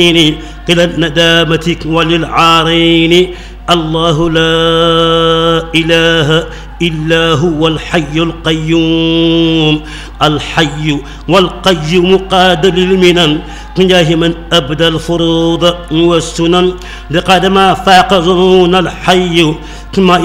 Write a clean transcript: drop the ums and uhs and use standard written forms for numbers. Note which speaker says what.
Speaker 1: إلى الندامة وللعارين. الله لا إله إلا هو الحي القيوم. الحي والقيوم قاد للمنن جاه من أبدى الفروض والسنن لقد ما فاق ظنون الحي